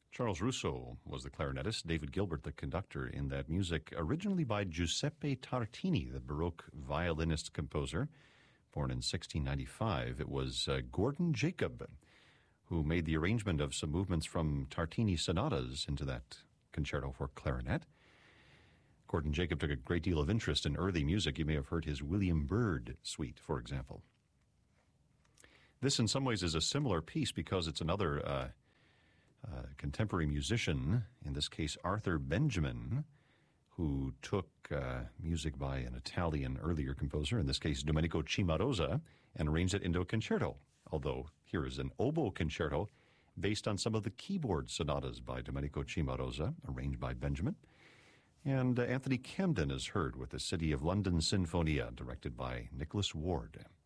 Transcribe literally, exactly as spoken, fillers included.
Charles Russo was the clarinetist, David Gilbert the conductor in that music, originally by Giuseppe Tartini, the Baroque violinist-composer, born in sixteen ninety-five. It was uh, Gordon Jacob who made the arrangement of some movements from Tartini sonatas into that concerto for clarinet. Gordon Jacob took a great deal of interest in early music. You may have heard his William Byrd suite, for example. This, in some ways, is a similar piece because it's another uh, uh, contemporary musician, in this case Arthur Benjamin, who took uh, music by an Italian earlier composer, in this case Domenico Cimarosa, and arranged it into a concerto, although here is an oboe concerto based on some of the keyboard sonatas by Domenico Cimarosa, arranged by Benjamin. And uh, Anthony Camden is heard with the City of London Sinfonia, directed by Nicholas Ward.